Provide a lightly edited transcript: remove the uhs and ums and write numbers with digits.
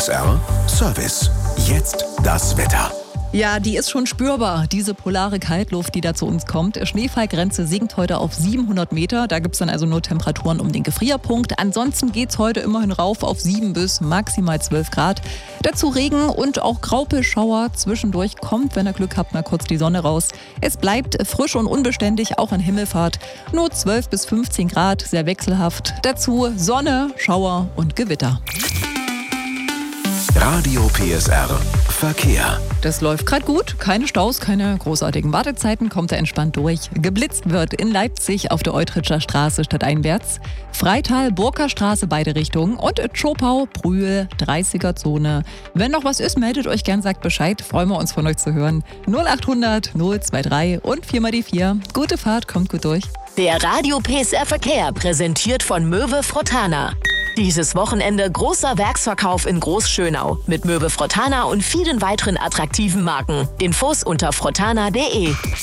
PSR Service. Jetzt das Wetter. Ja, die ist schon spürbar, diese polare Kaltluft, die da zu uns kommt. Schneefallgrenze sinkt heute auf 700 Meter. Da gibt es dann also nur Temperaturen um den Gefrierpunkt. Ansonsten geht es heute immerhin rauf auf 7 bis maximal 12 Grad. Dazu Regen und auch Graupelschauer. Zwischendurch kommt, wenn ihr Glück habt, mal kurz die Sonne raus. Es bleibt frisch und unbeständig, auch an Himmelfahrt. Nur 12 bis 15 Grad, sehr wechselhaft. Dazu Sonne, Schauer und Gewitter. Radio PSR Verkehr. Das läuft gerade gut, keine Staus, keine großartigen Wartezeiten, kommt er entspannt durch. Geblitzt wird in Leipzig auf der Eutritscher Straße stadteinwärts, Freital, Burgkerstraße beide Richtungen und Zschopau, Brühl, 30er-Zone. Wenn noch was ist, meldet euch gern, sagt Bescheid, freuen wir uns von euch zu hören. 0800 023 und 4 mal die 4. Gute Fahrt, kommt gut durch. Der Radio PSR Verkehr präsentiert von Möwe Frotana. Dieses Wochenende großer Werksverkauf in Großschönau mit Möwe Frotana und vielen weiteren attraktiven Marken. Infos unter frotana.de.